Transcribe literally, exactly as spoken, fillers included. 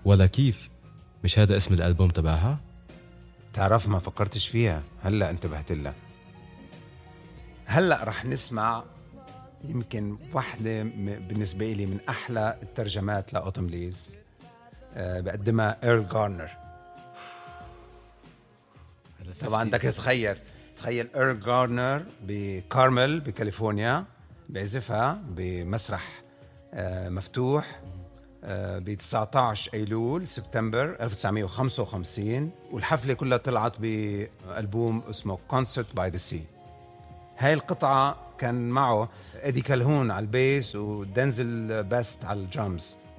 ولا كيف؟ مش هذا اسم الألبوم تبعها؟ تعرف ما فكرتش فيها، هلأ انتبهت لها. هلأ رح نسمع يمكن واحدة بالنسبة لي من أحلى الترجمات لأوتم ليفز، أه بقدمها إيرل غارنر. طبعا بدك تتخيل تخيل إيرل غارنر بكارمل بكاليفورنيا بيعزفها بمسرح أه مفتوح أه ب تسعة عشر أيلول سبتمبر ألف وتسعمية وخمسة وخمسين، والحفلة كلها طلعت بألبوم اسمه Concert by the Sea. هاي القطعة كان معه إيدي كالهون على البيس ودنزل باست على الدرامز.